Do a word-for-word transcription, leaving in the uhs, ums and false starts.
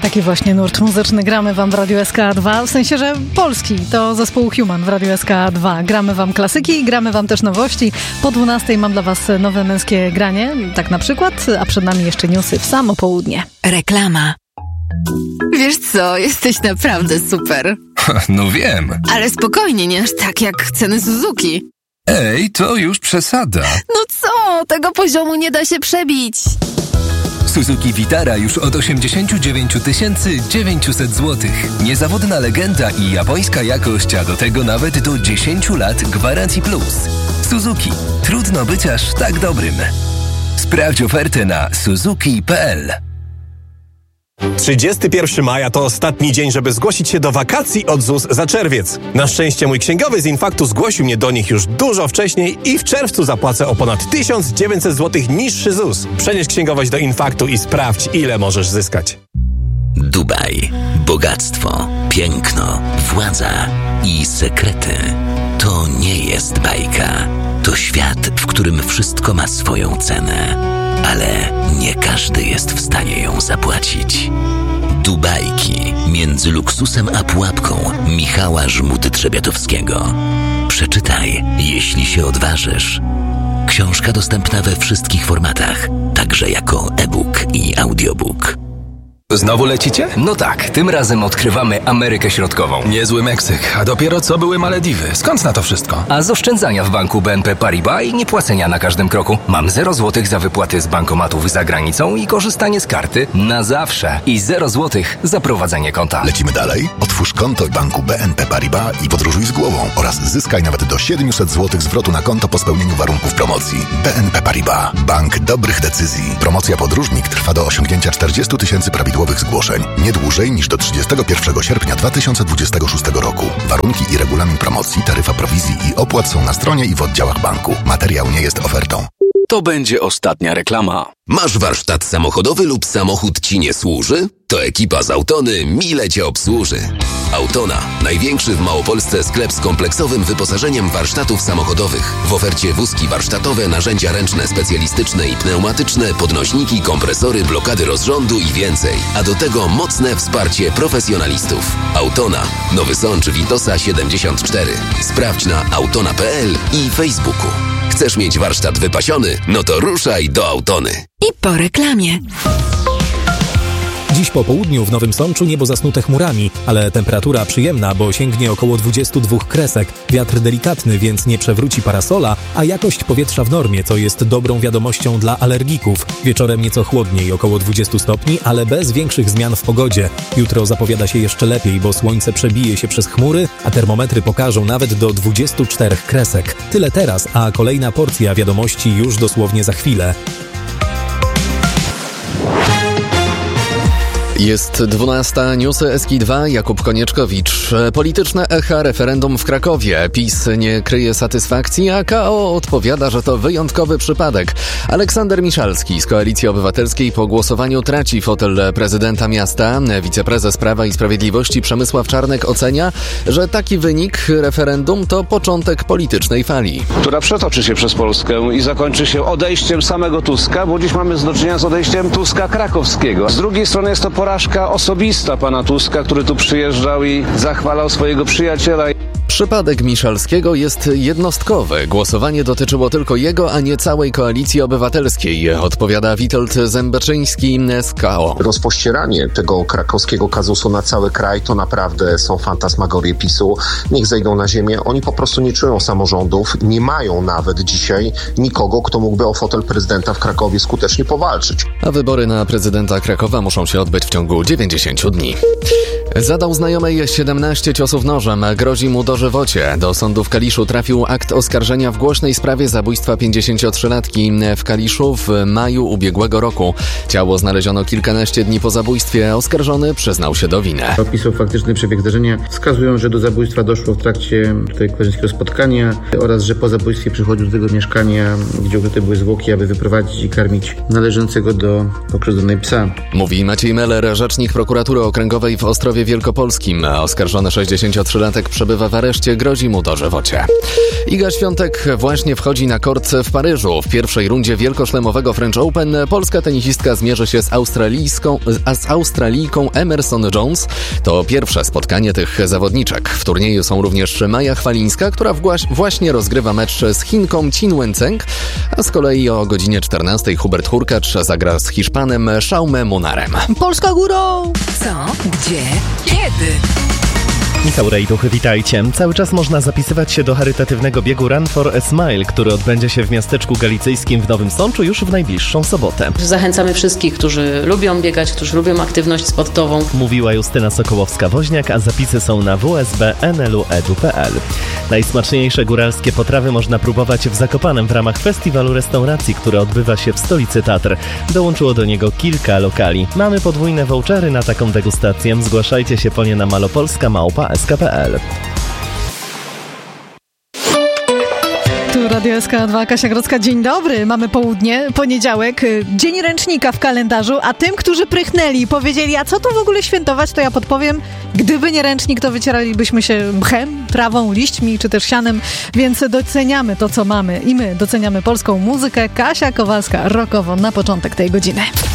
Taki właśnie nurt muzyczny gramy wam w Radiu S K dwa, w sensie, że polski, to zespół Human w Radiu S K dwa. Gramy wam klasyki, gramy wam też nowości. Po dwunastej mam dla was nowe męskie granie, tak na przykład, a przed nami jeszcze newsy w samo południe. Reklama. Wiesz co, jesteś naprawdę super. No wiem. Ale spokojnie, nie aż tak jak ceny Suzuki. Ej, to już przesada. No co, tego poziomu nie da się przebić. Suzuki Vitara już od osiemdziesiąt dziewięć tysięcy dziewięćset złotych. Niezawodna legenda i japońska jakość, a do tego nawet do dziesięć lat gwarancji plus. Suzuki. Trudno być aż tak dobrym. Sprawdź ofertę na suzuki kropka p l. trzydziestego pierwszego maja to ostatni dzień, żeby zgłosić się do wakacji od Z U S za czerwiec. Na szczęście mój księgowy z Infaktu zgłosił mnie do nich już dużo wcześniej i w czerwcu zapłacę o ponad tysiąc dziewięćset złotych niższy Z U S. Przenieś księgowość do Infaktu i sprawdź, ile możesz zyskać. Dubaj. Bogactwo, piękno, władza i sekrety. To nie jest bajka. To świat, w którym wszystko ma swoją cenę. Ale nie każdy jest w stanie ją zapłacić. Dubajki między luksusem a pułapką Michała Żmuty-Trzebiatowskiego. Przeczytaj, jeśli się odważysz. Książka dostępna we wszystkich formatach, także jako e-book i audiobook. Znowu lecicie? No tak, tym razem odkrywamy Amerykę Środkową. Niezły Meksyk, a dopiero co były Malediwy. Skąd na to wszystko? A z oszczędzania w banku B N P Paribas i niepłacenia na każdym kroku. Mam zero złotych za wypłaty z bankomatów za granicą i korzystanie z karty na zawsze. I zero złotych za prowadzenie konta. Lecimy dalej? Otwórz konto w banku B N P Paribas i podróżuj z głową oraz zyskaj nawet do siedemset złotych zwrotu na konto po spełnieniu warunków promocji. B N P Paribas. Bank dobrych decyzji. Promocja Podróżnik trwa do osiągnięcia czterdzieści tysięcy prawidłowych zgłoszeń. Nie dłużej niż do trzydziestego pierwszego sierpnia dwa tysiące dwudziestego szóstego roku. Warunki i regulamin promocji, taryfa prowizji i opłat są na stronie i w oddziałach banku. Materiał nie jest ofertą. To będzie ostatnia reklama. Masz warsztat samochodowy lub samochód ci nie służy? To ekipa z Autony mile cię obsłuży. Autona. Największy w Małopolsce sklep z kompleksowym wyposażeniem warsztatów samochodowych. W ofercie wózki warsztatowe, narzędzia ręczne, specjalistyczne i pneumatyczne, podnośniki, kompresory, blokady rozrządu i więcej. A do tego mocne wsparcie profesjonalistów. Autona. Nowy Sącz Witosa siedemdziesiąt cztery. Sprawdź na autona kropka p l i Facebooku. Chcesz mieć warsztat wypasiony? No to ruszaj do Autony. I po reklamie. Dziś po południu w Nowym Sączu niebo zasnute chmurami, ale temperatura przyjemna, bo sięgnie około dwudziestu dwóch kresek. Wiatr delikatny, więc nie przewróci parasola, a jakość powietrza w normie, co jest dobrą wiadomością dla alergików. Wieczorem nieco chłodniej, około dwudziestu stopni, ale bez większych zmian w pogodzie. Jutro zapowiada się jeszcze lepiej, bo słońce przebije się przez chmury, a termometry pokażą nawet do dwudziestu czterech kresek. Tyle teraz, a kolejna porcja wiadomości już dosłownie za chwilę. Jest dwunasta, newsy S K dwa, Jakub Konieczkowicz. Polityczne echa referendum w Krakowie. PiS nie kryje satysfakcji, a K O odpowiada, że to wyjątkowy przypadek. Aleksander Miszalski z Koalicji Obywatelskiej po głosowaniu traci fotel prezydenta miasta. Wiceprezes Prawa i Sprawiedliwości Przemysław Czarnek ocenia, że taki wynik referendum to początek politycznej fali, która przetoczy się przez Polskę i zakończy się odejściem samego Tuska, bo dziś mamy do czynienia z odejściem Tuska krakowskiego. Z drugiej strony jest to porażka osobista pana Tuska, który tu przyjeżdżał i zachwalał swojego przyjaciela. Przypadek Miszalskiego jest jednostkowy. Głosowanie dotyczyło tylko jego, a nie całej Koalicji Obywatelskiej, odpowiada Witold Zębeczyński z K O. Rozpościeranie tego krakowskiego kazusu na cały kraj to naprawdę są fantasmagorie PiSu. Niech zejdą na ziemię. Oni po prostu nie czują samorządów, nie mają nawet dzisiaj nikogo, kto mógłby o fotel prezydenta w Krakowie skutecznie powalczyć. A wybory na prezydenta Krakowa muszą się odbyć w ciągu dziewięćdziesięciu dni. Zadał znajomej siedemnaście ciosów nożem, grozi mu dożywocie. Do sądu w Kaliszu trafił akt oskarżenia w głośnej sprawie zabójstwa pięćdziesięciotrzylatki w Kaliszu w maju ubiegłego roku. Ciało znaleziono kilkanaście dni po zabójstwie. Oskarżony przyznał się do winy. Opisów faktyczny przebieg zdarzenia wskazują, że do zabójstwa doszło w trakcie tutaj koleżeńskiego spotkania oraz, że po zabójstwie przychodził do tego mieszkania, gdzie ukryte były zwłoki, aby wyprowadzić i karmić należącego do pokrzywdzonej psa. Mówi Maciej Meller, rzecznik prokuratury okręgowej w Ostrowie Bielskowie Wielkopolskim. Oskarżony sześćdziesięciotrzylatek przebywa w areszcie, grozi mu dożywocie. Iga Świątek właśnie wchodzi na kort w Paryżu. W pierwszej rundzie wielkoszlemowego French Open polska tenisistka zmierzy się z, australijską, z Australijką Emerson Jones. To pierwsze spotkanie tych zawodniczek. W turnieju są również Maja Chwalińska, która właśnie rozgrywa mecz z Chinką Chin Wenceng, a z kolei o godzinie czternastej Hubert Hurkacz zagra z Hiszpanem Jaume Munarem. Polska górą! Co? Gdzie? Kiedy? Michał Rejtuch, witajcie. Cały czas można zapisywać się do charytatywnego biegu Run for a Smile, który odbędzie się w miasteczku galicyjskim w Nowym Sączu już w najbliższą sobotę. Zachęcamy wszystkich, którzy lubią biegać, którzy lubią aktywność sportową. Mówiła Justyna Sokołowska-Woźniak, a zapisy są na w s b n l u edu kropka p l. Najsmaczniejsze góralskie potrawy można próbować w Zakopanem w ramach festiwalu restauracji, który odbywa się w stolicy Tatr. Dołączyło do niego kilka lokali. Mamy podwójne vouchery na taką degustację. Zgłaszajcie się po nie na malopolska małpa s k kropka p l. Tu Radio S K dwa, Kasia Grodzka. Dzień dobry, mamy południe, poniedziałek, dzień ręcznika w kalendarzu, a tym, którzy prychnęli i powiedzieli, a co to w ogóle świętować, to ja podpowiem, gdyby nie ręcznik, to wycieralibyśmy się mchem, trawą, liśćmi czy też sianem, więc doceniamy to, co mamy i my doceniamy polską muzykę. Kasia Kowalska, rockowo na początek tej godziny.